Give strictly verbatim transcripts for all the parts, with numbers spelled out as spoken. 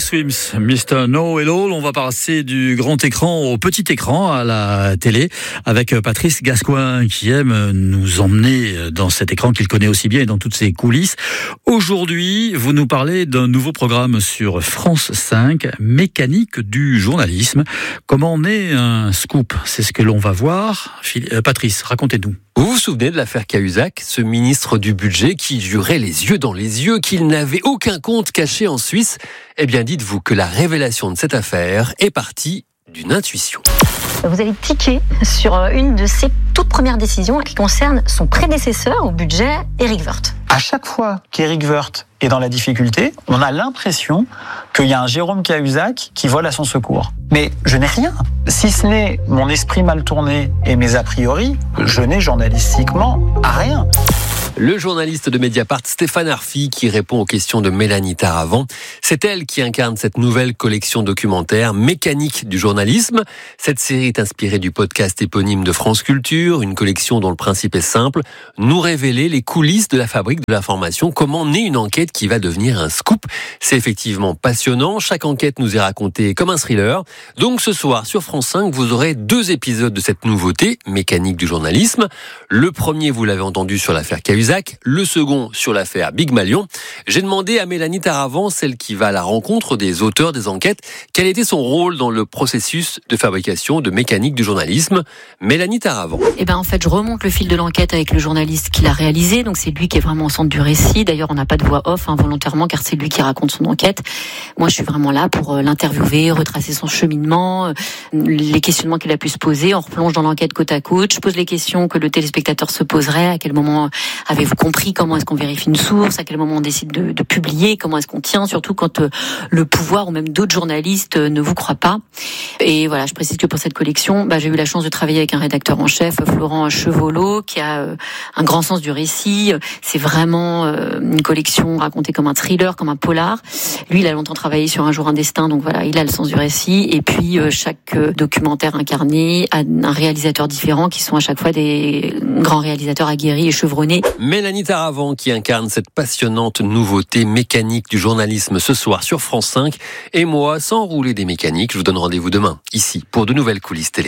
Swims, mister Know-It-All. On va passer du grand écran au petit écran à la télé avec Patrice Gascoigne qui aime nous emmener dans cet écran qu'il connaît aussi bien et dans toutes ses coulisses. Aujourd'hui, vous nous parlez d'un nouveau programme sur France cinq, Mécanique du journalisme. Comment on est un scoop? C'est ce que l'on va voir. Patrice, racontez-nous. Vous vous souvenez de l'affaire Cahuzac, ce ministre du budget qui jurait les yeux dans les yeux qu'il n'avait aucun compte caché en Suisse? Eh bien, dites-vous que la révélation de cette affaire est partie d'une intuition. Vous allez tiquer sur une de ses toutes premières décisions qui concerne son prédécesseur au budget, Éric Woerth. À chaque fois qu'Éric Woerth est dans la difficulté, on a l'impression qu'il y a un Jérôme Cahuzac qui vole à son secours. Mais je n'ai rien. Si ce n'est mon esprit mal tourné et mes a priori, je n'ai journalistiquement à rien. Le journaliste de Mediapart, Stéphane Arfi, qui répond aux questions de Mélanie Taravant. C'est elle qui incarne cette nouvelle collection documentaire Mécanique du journalisme. Cette série est inspirée du podcast éponyme de France Culture, une collection dont le principe est simple, nous révéler les coulisses de la fabrique de l'information, comment naît une enquête qui va devenir un scoop. C'est effectivement passionnant, chaque enquête nous est racontée comme un thriller. Donc ce soir sur France cinq, vous aurez deux épisodes de cette nouveauté, Mécanique du journalisme. Le premier, vous l'avez entendu, sur l'affaire Cahuzac. Le second sur l'affaire Big Malion. J'ai demandé à Mélanie Taravant, celle qui va à la rencontre des auteurs des enquêtes, quel était son rôle dans le processus de fabrication de Mécanique du journalisme. Mélanie Taravant. Eh ben en fait, je remonte le fil de l'enquête avec le journaliste qui l'a réalisé. Donc c'est lui qui est vraiment au centre du récit. D'ailleurs, on n'a pas de voix off hein, volontairement, car c'est lui qui raconte son enquête. Moi, je suis vraiment là pour l'interviewer, retracer son cheminement, les questionnements qu'il a pu se poser. On replonge dans l'enquête côte à côte. Je pose les questions que le téléspectateur se poserait. À quel moment avez-vous compris comment est-ce qu'on vérifie une source? À quel moment on décide de, de publier? Comment est-ce qu'on tient? Surtout quand euh, le pouvoir ou même d'autres journalistes euh, ne vous croient pas. Et voilà, je précise que pour cette collection, bah, j'ai eu la chance de travailler avec un rédacteur en chef, Florent Chevolot, qui a euh, un grand sens du récit. C'est vraiment euh, une collection racontée comme un thriller, comme un polar. Lui, il a longtemps travaillé sur Un jour un destin, donc voilà, il a le sens du récit. Et puis euh, chaque euh, documentaire incarné a un réalisateur différent, qui sont à chaque fois des grands réalisateurs aguerris et chevronnés. Mélanie Taravant qui incarne cette passionnante nouveauté Mécanique du journalisme ce soir sur France cinq. Et moi, sans rouler des mécaniques, je vous donne rendez-vous demain, ici, pour de nouvelles coulisses télé.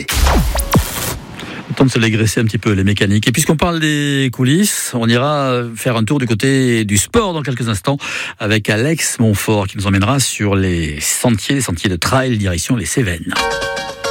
Le temps de se dégraisser un petit peu les mécaniques. Et puisqu'on parle des coulisses, on ira faire un tour du côté du sport dans quelques instants avec Alex Montfort qui nous emmènera sur les sentiers, les sentiers de trail direction les Cévennes.